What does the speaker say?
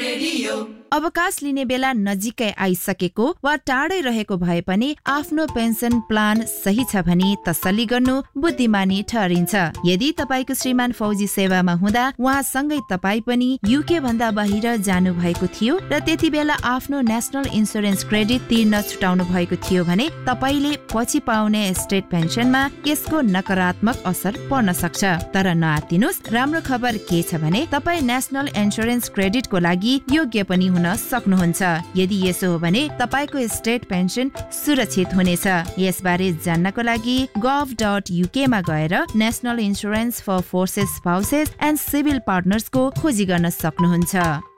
अवकाश लिने बेला नजिकै आइसकेको वा टाढै रहेको भए पनि आफ्नो पेन्सन प्लान सही छ भने तसल्ली गर्नु बुद्धिमानी ठहरिन्छ। यदि तपाईको श्रीमान फौजी सेवामा हुँदा उहाँसँगै तपाई पनि युके भन्दा बाहिर जानु भएको थियो र त्यति बेला आफ्नो नेशनल इन्स्योरेन्स क्रेडिट तिर्न छुटाउनु भएको थियो भने तपाईले पछि पाउने स्टेट पेन्सनमा यसको नकारात्मक असर पर्न सक्छ। तर नआत्तिनुस्, राम्रो खबर के छ भने तपाई नेशनल इन्स्योरेन्स क्रेडिटको लागि योग्य पनि हुन सक्नुहुन्छ। यदि यसो हो भने तपाईको स्टेट पेन्सन सुरक्षित हुनेछ। यसबारे जान्नको लागि gov.uk मा गएर national insurance for forces spouses and civil partners को खोजी गर्न सक्नुहुन्छ।